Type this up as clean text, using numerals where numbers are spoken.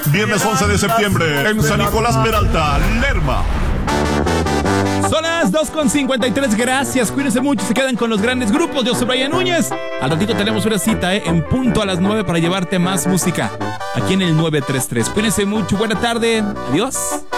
Viernes 11 de septiembre en San Nicolás Peralta, Lerma. Son las 2:53, gracias, cuídense mucho, se quedan con los grandes grupos. Yo soy Brian Núñez. Al ratito tenemos una cita en punto a las 9 para llevarte más música aquí en el 933. Cuídense mucho, buena tarde, adiós.